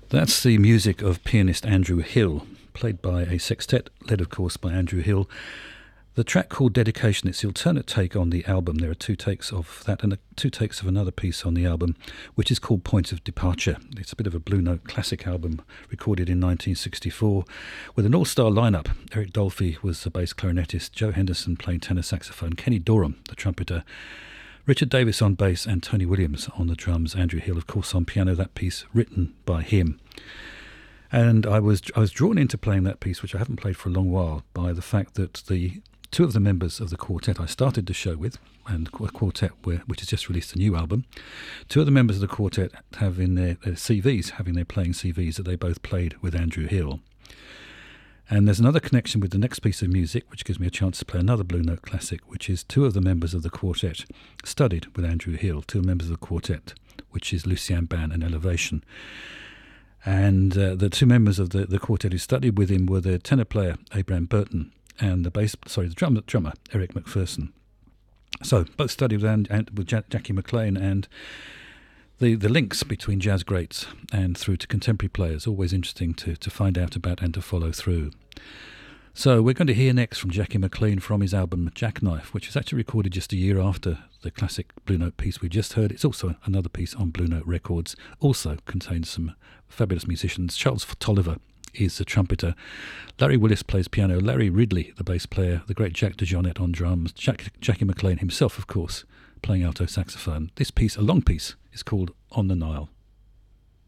That's the music of pianist Andrew Hill, played by a sextet, led of course by Andrew Hill. The track called Dedication, it's the alternate take on the album. There are two takes of that and two takes of another piece on the album, which is called Point of Departure. It's a bit of a Blue Note classic album recorded in 1964 with an all-star lineup. Eric Dolphy was the bass clarinetist, Joe Henderson playing tenor saxophone, Kenny Dorham, the trumpeter, Richard Davis on bass and Tony Williams on the drums, Andrew Hill, of course, on piano, that piece written by him. And I was drawn into playing that piece, which I haven't played for a long while, by the fact that the two of the members of the quartet I started the show with, and a quartet which has just released a new album, two of the members of the quartet have in their CVs, having their playing CVs, that they both played with Andrew Hill. And there's another connection with the next piece of music, which gives me a chance to play another Blue Note classic, which is two of the members of the quartet studied with Andrew Hill, two members of the quartet, which is Lucien Ban and Elevation. And the two members of the quartet who studied with him were the tenor player, Abraham Burton, and the drummer, Eric McPherson. So both studied with Jackie McLean, and the links between jazz greats and through to contemporary players, always interesting to find out about and to follow through. So we're going to hear next from Jackie McLean from his album Jackknife, which was actually recorded just a year after the classic Blue Note piece we just heard. It's also another piece on Blue Note Records, also contains some fabulous musicians. Charles Tolliver is the trumpeter, Larry Willis plays piano, Larry Ridley, the bass player, the great Jack DeJohnette on drums, Jackie McLean himself, of course, playing alto saxophone. This piece, a long piece, is called On the Nile.